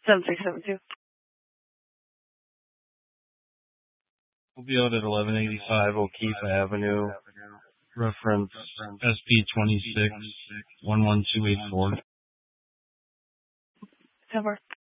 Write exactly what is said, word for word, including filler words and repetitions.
seven six seven two. We'll be out at eleven eighty-five O'Keefe Avenue. Reference S P twenty-six one one two eight four. ten four.